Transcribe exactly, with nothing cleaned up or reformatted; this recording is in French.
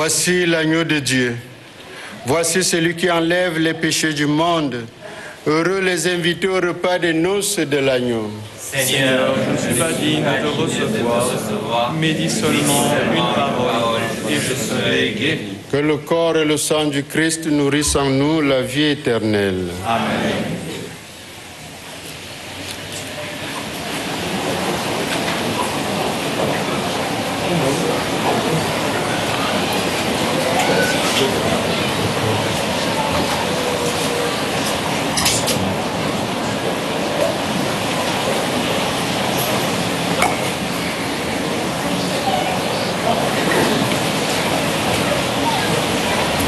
Voici l'agneau de Dieu. Voici celui qui enlève les péchés du monde. Heureux les invités au repas des noces de l'agneau. Seigneur, je ne suis pas digne de te recevoir, mais dis seulement une parole et je serai guéri. Que le corps et le sang du Christ nourrissent en nous la vie éternelle. Amen.